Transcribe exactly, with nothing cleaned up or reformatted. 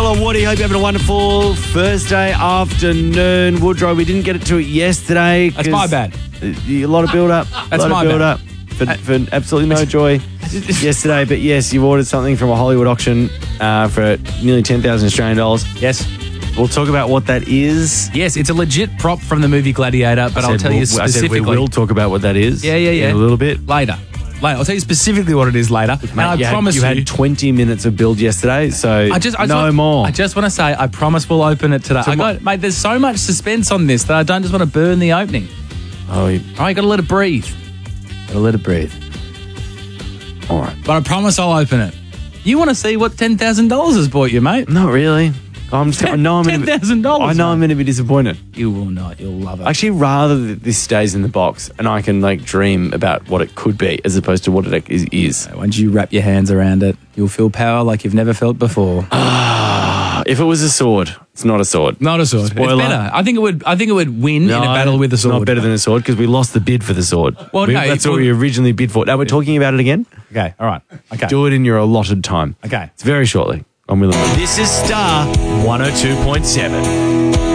Mel and Woody. Hope you're having a wonderful Thursday afternoon. Woodrow, we didn't get it to it yesterday. That's my bad. A lot of build-up. That's a lot my of build-up bad. for, for absolutely no joy yesterday. But yes, you ordered something from a Hollywood auction uh, for nearly ten thousand Australian dollars. Yes. We'll talk about what that is. Yes, it's a legit prop from the movie Gladiator, but I'll tell you we'll, specifically. I said we will talk about what that is. Yeah, yeah, yeah. In a little bit. Later. Later. I'll tell you specifically what it is later. Mate, and I you promise had, you had twenty minutes of build yesterday, so I just, I just no want, more. I just want to say, I promise we'll open it today. So I got, mate, there's so much suspense on this that I don't just want to burn the opening. Oh, you, All right, got to let it breathe. Got to let it breathe. all right. But I promise I'll open it. You want to see what ten thousand dollars has bought you, mate? Not really. I'm just, I know I'm ten thousand dollars. I know I'm going to be disappointed. You will not. You'll love it. I actually rather that this stays in the box and I can like dream about what it could be as opposed to what it is. is. Once you wrap your hands around it, you'll feel power like you've never felt before. Ah, if it was a sword, it's not a sword. Not a sword. Spoiler. It's better. I think it would. I think it would win No, in a battle with a it's sword. not better than a sword because we lost the bid for the sword. Well, we, no, that's it- what we originally bid for. Now we're talking about it again. Okay. All right. Okay. Do it in your allotted time. Okay. It's very shortly on Will and Woody. This is Star one oh two point seven.